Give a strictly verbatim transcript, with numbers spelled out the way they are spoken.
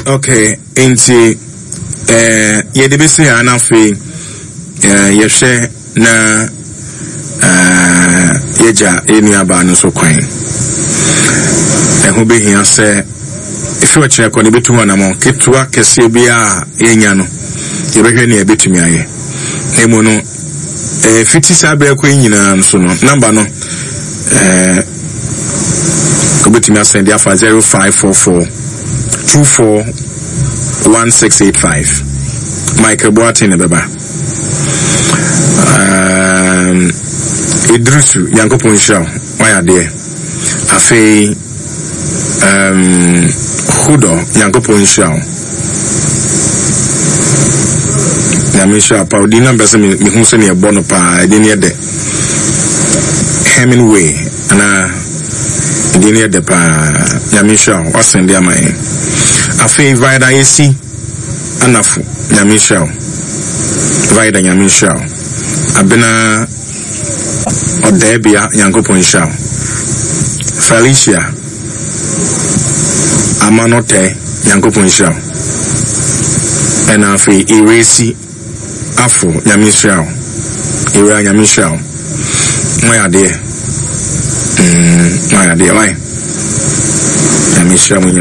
Okay, inti eh ye de bese anafe eh ye hwe na eh yeja eni aba no so kwan. Eho be hia se if you check on the betuma na mo ketwa kese bia yenya no ye behwe na ye betumi aye. Emo no eh fifty sabe kwa nyina nso no number no eh ko betumi asend dia for zero five four four two four one six eight five. Michael Boateng beba. Um Idrisu Yankopon Shaw why are there? Afi um Hudo Yankopon Shaw. Na me sha pa odi number se me hu se ne e bono pa de ne de Hemingway na de ne de pa ya me sha o send am ai afi vida esi anafu ya me sha vida ya me sha abena odebia Yankopon sha Felicia amanote Yankopon sha ena afi eresi Afu Yamisha Ira Yamisha my idea mm my idea why Yamisha